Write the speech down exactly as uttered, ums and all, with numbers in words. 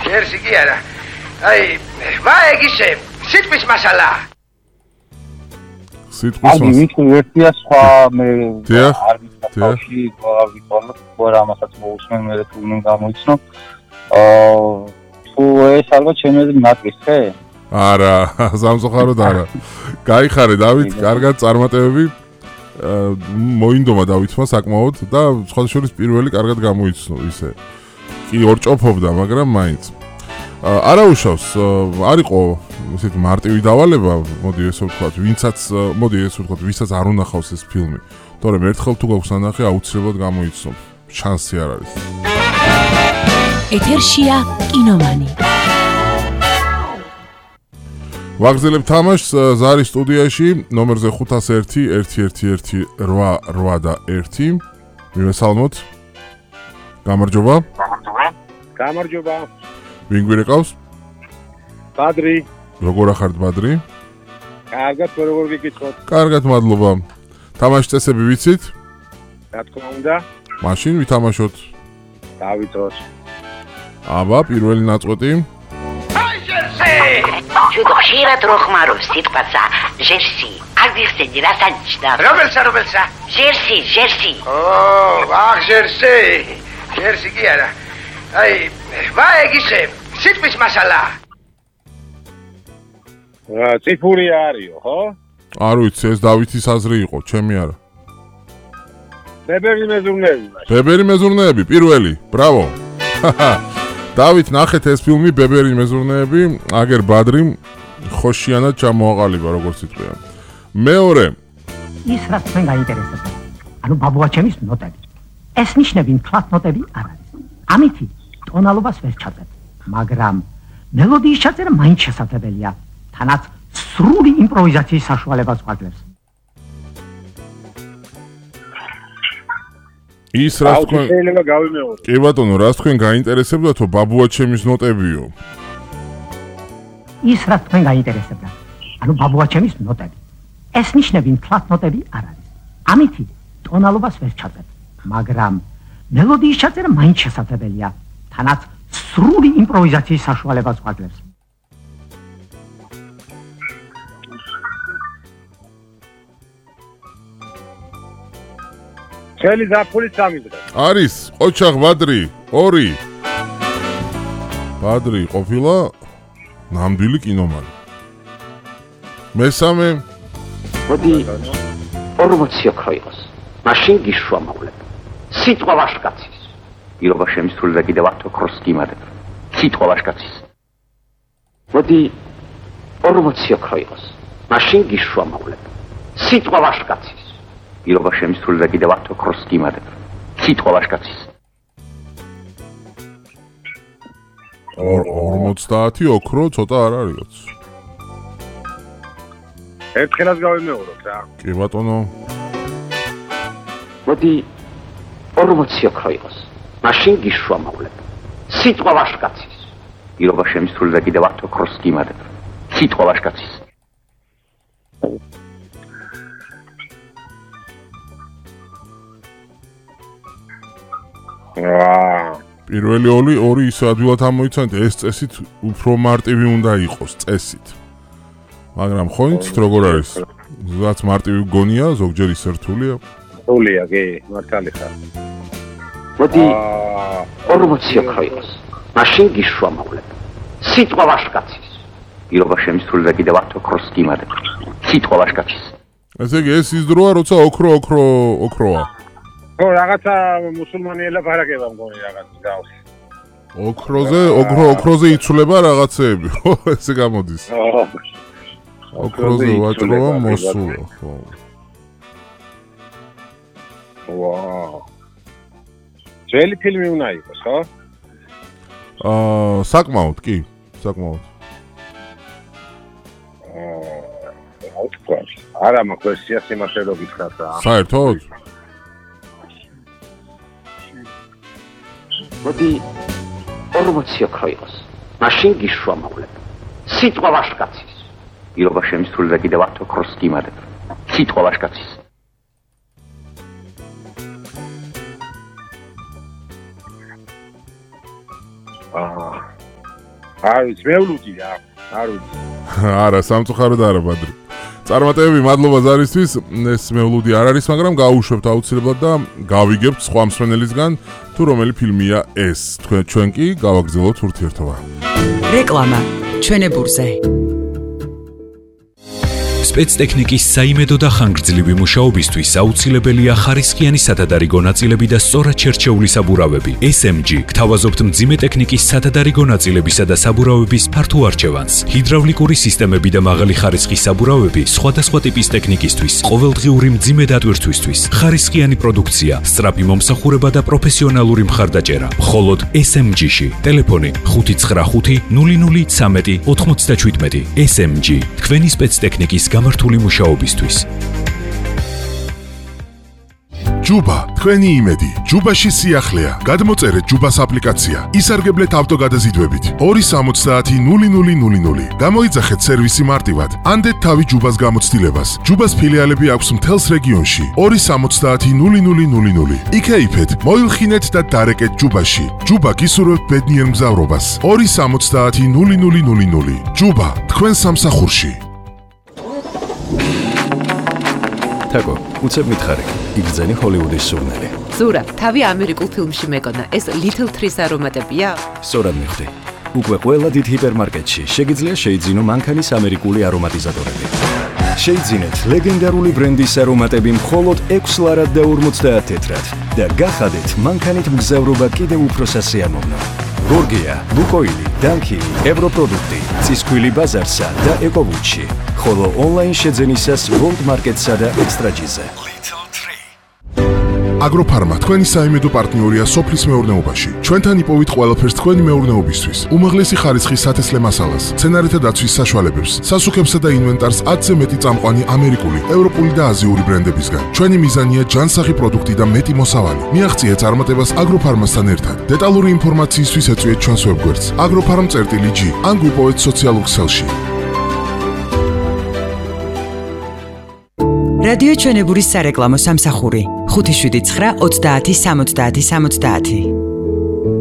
ჯერსი კი არა. აი, ვა ეგ ისე, სიტყვის მასალა. სიტყვის მასალა. აი, ვიქი ვერსია სხვა მე არ ვიცი, გავიწყოთ, რა ამასაც მოусმენ მე თუ უნდა გამოიცნო. აა, თუ ეს ალბათ ჩემი აზრით ნატკის ხე? არა, სამწუხაროდ არა. გაიხარე დავით, კარგად წარმატებები. მოინდომა დავითმა საკმაოდ და სხვა შორის პირველი კარგად გამოიცნო ისე. კი ორჭოფობდა, მაგრამ მაინც. არა უშავს, არ იყო ესეთი მარტივი დავალება, მოდი ესე ვთქვათ, ვინცაც, მოდი ესე ვთქვათ, ვისაც არ უნახავს ეს ფილმი. თორემ ერთხელ თუ გაქვს ნახე, აუცილებლად გამოიცნო. შანსი არ არის. ეთერშია კინომანი. ვაგზელებ თამაშს ზარის სტუდიაში ნომერზე ხუთას ერთი ერთი ერთი ერთი რვა რვა და ერთი. მივესალმოთ. გამარჯობა. გამარჯობა. ვინ გვირეკავს? ბადრი. როგორ ახართ ბადრი? კარგად, როგორ გიკითხოთ? კარგად, მადლობა. თამაშის წესები ვიცით? რა თქმა უნდა. მაშინ ვითამაშოთ. დავიწყოთ. აბა, პირველი ნაწყვეტი. აი ჯერსი! ჩვენ ხშირად რო ხმარობ სიტყვასა ჟერსი. არ გიხსენდი რა სანიშნავს? რომელსა, რომელსა? ჟერსი, ჟერსი. ო, ვახ ჯერსი. ჯერსი კი არა. აი, ვა ეგ ისე, სიტყვის მასალა. რა, ციფური არისო, ხო? არ ვიცი, ეს დავითის აზრი იყო, ჩემი არა. ბებერი მეზურნეები მაშინ. ბებერი მეზურნეები, პირველი, ბრავო. დავით, ნახეთ ეს ფილმი ბებერი მეზურნეები, აგერ ბადრიმ ხოშიანად ჩამოაყალიბა, როგორც იტყვია. მეორე. ის რაც თქვენ გაინტერესებდა. ანუ ბაბუაჩემის ნოტები. ეს ნიშნები მთლად ნოტები არ არის. ამითი ტონალობას ვერ ჩაწერთ, მაგრამ მელოდიის ჩაწერა მაინც შესაძლებელია, თანაც სრული იმპროვიზაციის საშუალებას გვაძლევს. ის რაც თქვენ შეიძლება გავიმეორო. კი ბატონო, რაც თქვენ გაინტერესებდათო ბაბუაჩემის ნოტებიო. ის რაც თქვენ გაინტერესებდა. ანუ ბაბუაჩემის ნოტები. ეს ნიშნები მთლად ნოტები არ არის. ამითი ტონალობას ვერ ჩაწერთ, მაგრამ მელოდიის ჩაწერა მაინც შესაძლებელია, თანაც სრული იმპროვიზაციის საშუალებას გვაძლევს. ხელი ზაფხული სამი დღე. არის ყოჩაღ ბადრი ორი. ბადრი ყოფილა ნამდვილი კინომანი. მესამე მოდი ორმოცი ოქრო იყოს. მაშინ გიშვა მოვლებ. სიტყვა ვაშკაცის. პირობა შემისრული და კიდევ ათ ოქროს გიმადებ. სიტყვა ვაშკაცის. მოდი ორმოცი ოქრო იყოს. მაშინ გიშვა მოვლებ. სიტყვა ვაშკაცის. პირობა შემისრული და კიდევ ათ ოქროს გიმადებ. სიტყვა ვაშკაცის. ორმოცდაათი ოქრო ცოტა არ არის. ერთხელაც გავიმეოროთ რა. კი ბატონო. მოდი ორმოცი ოქრო იყოს. მაშინ გიშვა მოვლებ. სიტყვა ვაშკაცის. პირობა შემისრული და კიდევ ათ ოქროს გიმადებ. სიტყვა ვაშკაცის. აა პირველი ორი ორი ისე ადვილად ამოიცანეთ, ეს წესით უფრო მარტივი უნდა იყოს წესით. მაგრამ ხო იცით როგორ არის? რაც მარტივი გონია, ზოგჯერ ისე რთულია. რთულია, კი, მართალი ხარ. მოდი ორმოცი ოქრო იყოს. მაშინ გიშვა მოვლებ. სიტყვა ვაშკაცის. პირობა შემისრული და კიდევ ათ ოქროს გიმადებ. სიტყვა ვაშკაცის. ესე იგი ეს ის დროა, როცა ოქრო ოქრო ოქროა. ხო, რაღაცა მუსულმანი ელაპარაკება მგონი რაღაც გავს. ოქროზე, ოქრო ოქროზე იცვლება რაღაცეები, ხო, ესე გამოდის. ოქროზე ვაჭროა მოსულა, ხო. ვაუ. ძველი ფილმი უნდა იყოს, ხო? აა, საკმაოდ, კი, საკმაოდ. აა, თქვა. არა, მაქვს ვერსია სიმართლე რო გითხრათ რა. საერთოდ? მოდი ორმოცი ოქრო იყოს. მაშინ გიშვა მოვლებ. სიტყვა ვაშკაცის. პირობა შემისრული და კიდევ ათ ოქროს გიმადებ. სიტყვა ვაშკაცის. აა არ ვიცი, მევლუდია, არ ვიცი. არა, სამწუხაროდ არა, ბადრი. წარმატებები, მადლობა ზარისთვის. ეს მევლუდი არ არის, მაგრამ გაუშვებთ აუცილებლად და გავიგებთ სხვა მსმენელისგან, თუ რომელი ფილმია ეს. თქვენ ჩვენ კი გავაგრძელოთ ურთიერთობა. რეკლამა ჩვენებურზე. სპეცტექნიკის საიმედო და ხანგრძლივი მუშაობისთვის აუცილებელია ხარისხიანი სათადარიგო ნაწილები და სწორად შერჩეული საბურავები. ეს ემ ჯი გთავაზობთ მძიმე ტექნიკის სათადარიგო ნაწილებისა და საბურავების ფართო არჩევანს. ჰიდრავლიკური სისტემები და მაღალი ხარისხის საბურავები სხვადასხვა ტიპის ტექნიკისთვის, ყოველდღიური მძიმე დატვირთვისთვის. ხარისხიანი პროდუქცია, სწრაფი მომსახურება და პროფესიონალური მხარდაჭერა. მხოლოდ ეს ემ ჯი-ში. ტელეფონი ხუთი ცხრა ხუთი ნული ნული ცამეტი ოთხმოცდაჩვიდმეტი. ეს ემ ჯი თქვენი სპეცტექნიკის გამართული მუშაობისთვის. ჯუბა, თქვენი იმედი. ჯუბაში სიახლეა. გადმოწერეთ ჯუბას აპლიკაცია. ისარგებლეთ ავტოგადაზიდვებით. ორი სამოცდაათი ნული ნული ნული ნული. გამოიძახეთ სერვისი მარტივად. ანდეთ თავი ჯუბას გამოცდილებას. ჯუბას ფილიალები აქვს მთელს რეგიონში. ორი სამოცდაათი ნული ნული ნული ნული. იქეიფეთ, მოილხინეთ და დარეკეთ ჯუბაში. ჯუბა გისურვებთ ბედნიერ მგზავრობას. ორი სამოცდაათი ნული ნული ნული ნული. ჯუბა, თქვენ სამსახურში. თაკო, უცებ მითხარი, იგრძენი ჰოლივუდის სურნელი. ზურა, თავი ამერიკულ ფილმში მეკონა, ეს Little Trees არომატებია? სწორად მიხვდი. უკვე ყველა დიდ ჰიპერმარკეტში შეგიძლია შეიძინო მანქანის ამერიკული არომატიზატორები. შეიძინეთ ლეგენდარული ბრენდის არომატები მხოლოდ ექვსი ლარად და ორმოცდაათ თეთრად და გახადეთ მანქანით მგზავრობა კიდევ უფრო სასიამოვნო. გორგია, ლუკოილი, დანკილი, ევროპროდუქტი, ცისქვილი ბაზარსა და ეკოვუჩი. ხოლო ონლაინ შეძენისას World Market-სა და ექსტრაჯიზე. აგროფარმა თქვენი საიმედო პარტნიორია სოფლის მეურნეობაში. ჩვენთან იპოვით ყველაფერს თქვენი მეურნეობისთვის. უმაღლესი ხარისხის სათესლე მასალას, მცენარეთა დაცვის საშუალებებს, სასუქებსა და ინვენტარს ათზე მეტი წამყვანი ამერიკული, ევროპული და აზიური ბრენდებისგან. ჩვენი მიზანია ჯანსაღი პროდუქტი და მეტი მოსავალი. მიაღწიეთ წარმატებას აგროფარმასთან ერთად. დეტალური ინფორმაციისთვის ეწვიეთ ჩვენს ვებგვერდს agropharm.gr ან გვიპოვეთ სოციალურ ქსელში. რადიო ჩვენებურის სარეკლამო სამსახური ხუთი შვიდი ცხრა ოცდაათი სამოცდაათი სამოცდაათი.